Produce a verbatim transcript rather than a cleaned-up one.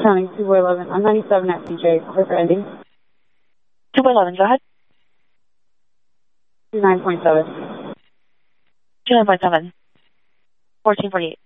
County, two by eleven. I'm ninety-seven at C J. Clear for ending. two by eleven, go ahead. two nine point seven. two nine point seven. fourteen forty-eight.